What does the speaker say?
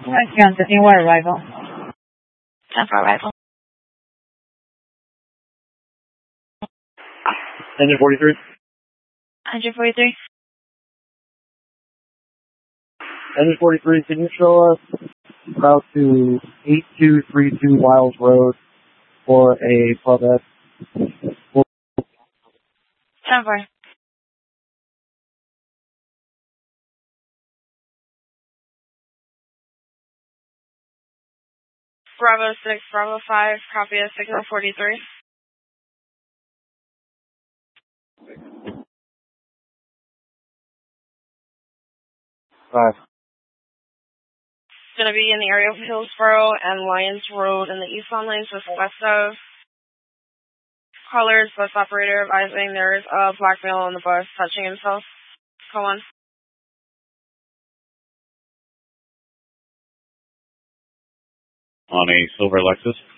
Ground 15, what arrival? 10 for arrival. Engine 43. Engine 43. Engine 43, can you show us route to 8232 Wiles Road for a Club S? 10 for. Bravo 6, Bravo 5, copy a signal 43. Five. It's going to be in the area of Hillsborough and Lyons Road in the eastbound lanes just west of. Callers, bus operator advising there is a black male on the bus touching himself. Come on. On a silver Lexus.